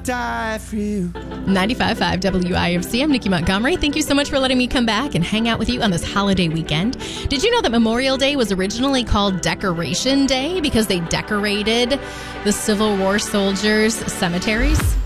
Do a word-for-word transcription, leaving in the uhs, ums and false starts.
die for you. ninety-five point five W I F C. I'm Nikki Montgomery. Thank you so much for letting me come back and hang out with you on this holiday weekend. Did you know that Memorial Day was originally called Decoration Day because they decorated the Civil War soldiers' cemeteries?